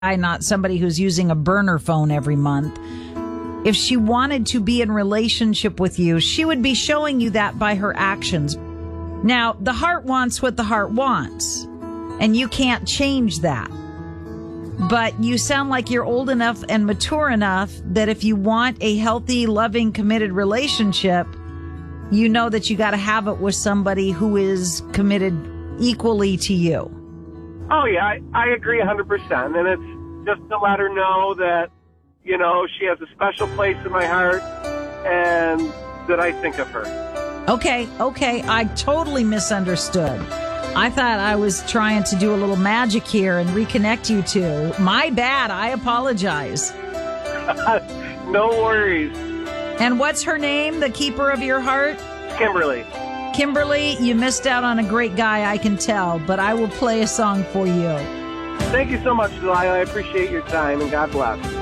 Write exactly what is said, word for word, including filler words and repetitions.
not somebody who's using a burner phone every month. If she wanted to be in relationship with you, she would be showing you that by her actions. Now, the heart wants what the heart wants, and you can't change that. But you sound like you're old enough and mature enough that if you want a healthy, loving, committed relationship, you know that you got to have it with somebody who is committed equally to you. Oh, yeah, I, I agree one hundred percent. And it's just to let her know that, you know, she has a special place in my heart and that I think of her. Okay, okay. I totally misunderstood. I thought I was trying to do a little magic here and reconnect you two. My bad. I apologize. No worries. And what's her name, the keeper of your heart? Kimberly. Kimberly, you missed out on a great guy, I can tell, but I will play a song for you. Thank you so much, Delilah. I appreciate your time, and God bless.